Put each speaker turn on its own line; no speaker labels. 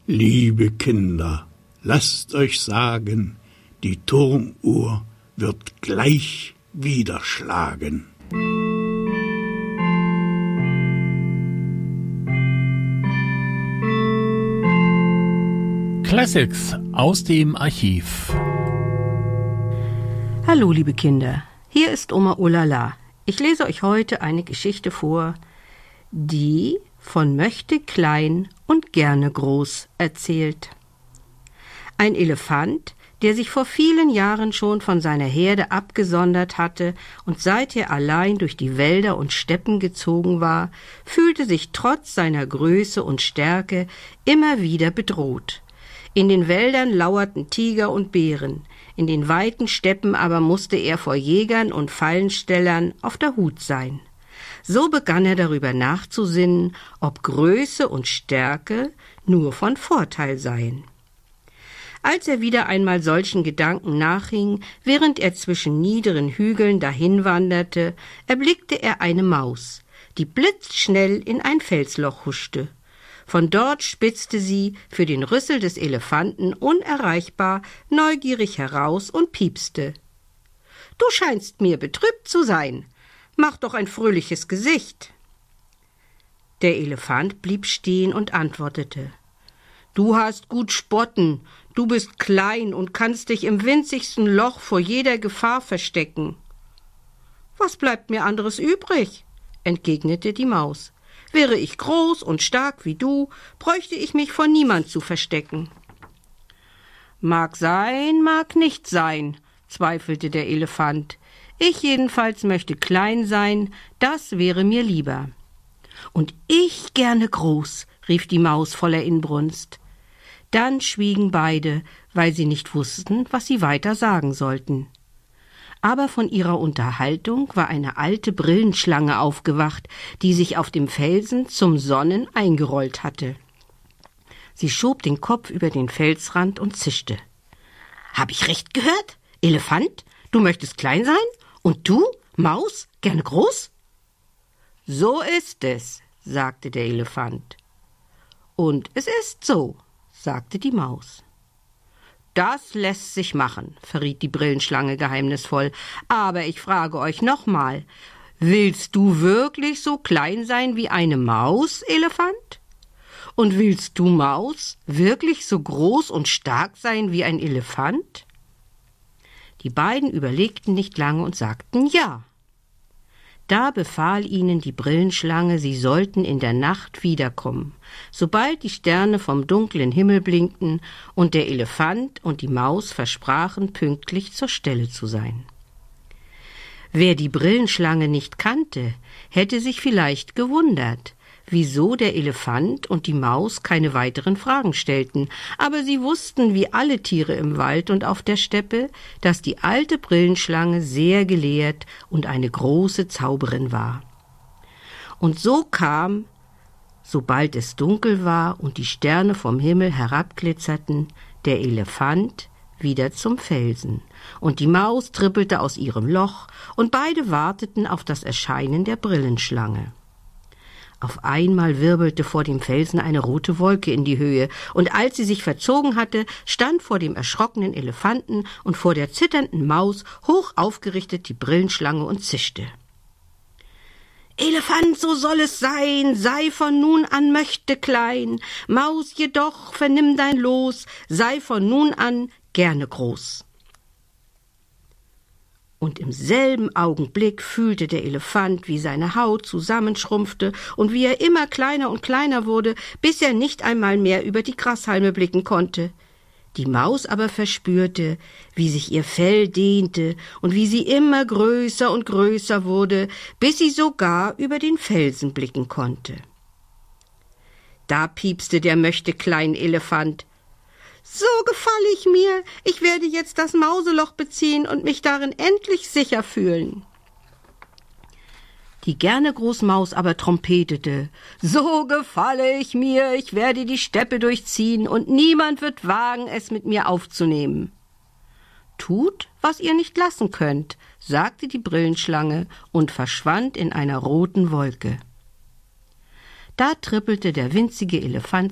Liebe Kinder, lasst euch sagen, die Turmuhr wird gleich wieder schlagen.
Classics aus dem Archiv.
Hallo liebe Kinder, hier ist Oma Olala. Ich lese euch heute eine Geschichte vor, die von Möchte klein und gerne groß erzählt. Ein Elefant, der sich vor vielen Jahren schon von seiner Herde abgesondert hatte und seither allein durch die Wälder und Steppen gezogen war, fühlte sich trotz seiner Größe und Stärke immer wieder bedroht. In den Wäldern lauerten Tiger und Bären, in den weiten Steppen aber musste er vor Jägern und Fallenstellern auf der Hut sein. So begann er darüber nachzusinnen, ob Größe und Stärke nur von Vorteil seien. Als er wieder einmal solchen Gedanken nachhing, während er zwischen niederen Hügeln dahinwanderte, erblickte er eine Maus, die blitzschnell in ein Felsloch huschte. Von dort spitzte sie, für den Rüssel des Elefanten unerreichbar, neugierig heraus und piepste. »Du scheinst mir betrübt zu sein. Mach doch ein fröhliches Gesicht.« Der Elefant blieb stehen und antwortete. »Du hast gut spotten. Du bist klein und kannst dich im winzigsten Loch vor jeder Gefahr verstecken.« »Was bleibt mir anderes übrig?« entgegnete die Maus. »Wäre ich groß und stark wie du, bräuchte ich mich vor niemand zu verstecken.« »Mag sein, mag nicht sein«, zweifelte der Elefant. »Ich jedenfalls möchte klein sein, das wäre mir lieber.« »Und ich gerne groß«, rief die Maus voller Inbrunst. Dann schwiegen beide, weil sie nicht wussten, was sie weiter sagen sollten. Aber von ihrer Unterhaltung war eine alte Brillenschlange aufgewacht, die sich auf dem Felsen zum Sonnen eingerollt hatte. Sie schob den Kopf über den Felsrand und zischte. »Hab ich recht gehört? Elefant, du möchtest klein sein? Und du, Maus, gerne groß?« »So ist es«, sagte der Elefant. »Und es ist so«, sagte die Maus. »Das lässt sich machen«, verriet die Brillenschlange geheimnisvoll. »Aber ich frage euch nochmal, willst du wirklich so klein sein wie eine Maus, Elefant? Und willst du, Maus, wirklich so groß und stark sein wie ein Elefant?« Die beiden überlegten nicht lange und sagten ja. Da befahl ihnen die Brillenschlange, sie sollten in der Nacht wiederkommen, sobald die Sterne vom dunklen Himmel blinkten, und der Elefant und die Maus versprachen, pünktlich zur Stelle zu sein. Wer die Brillenschlange nicht kannte, hätte sich vielleicht gewundert, wieso der Elefant und die Maus keine weiteren Fragen stellten, aber sie wussten, wie alle Tiere im Wald und auf der Steppe, dass die alte Brillenschlange sehr gelehrt und eine große Zauberin war. Und so kam, sobald es dunkel war und die Sterne vom Himmel herabglitzerten, der Elefant wieder zum Felsen, und die Maus trippelte aus ihrem Loch, und beide warteten auf das Erscheinen der Brillenschlange. Auf einmal wirbelte vor dem Felsen eine rote Wolke in die Höhe, und als sie sich verzogen hatte, stand vor dem erschrockenen Elefanten und vor der zitternden Maus hoch aufgerichtet die Brillenschlange und zischte. »Elefant, so soll es sein, sei von nun an möchte klein, Maus jedoch, vernimm dein Los, sei von nun an gerne groß.« Und im selben Augenblick fühlte der Elefant, wie seine Haut zusammenschrumpfte und wie er immer kleiner und kleiner wurde, bis er nicht einmal mehr über die Grashalme blicken konnte. Die Maus aber verspürte, wie sich ihr Fell dehnte und wie sie immer größer und größer wurde, bis sie sogar über den Felsen blicken konnte. Da piepste der Möchte-Klein-Elefant. »So gefalle ich mir, ich werde jetzt das Mauseloch beziehen und mich darin endlich sicher fühlen.« Die gerne Großmaus aber trompetete. »So gefalle ich mir, ich werde die Steppe durchziehen und niemand wird wagen, es mit mir aufzunehmen.« »Tut, was ihr nicht lassen könnt«, sagte die Brillenschlange und verschwand in einer roten Wolke. Da trippelte der winzige Elefant